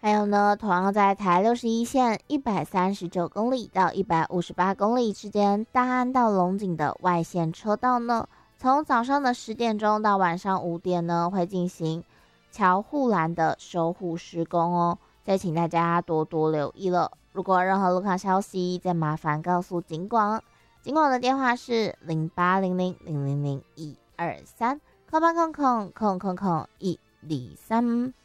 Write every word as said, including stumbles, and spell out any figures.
还有呢，同样在台六十一线一百三十九公里到一百五十八公里之间，大安到龙井的外线车道呢，从早上的十点钟到晚上五点呢，会进行桥护栏的修护施工哦，再请大家多多留意了。如果有任何路况消息，再麻烦告诉警广，警广的电话是零八零零零零零一二三，空八空空空空空一二三。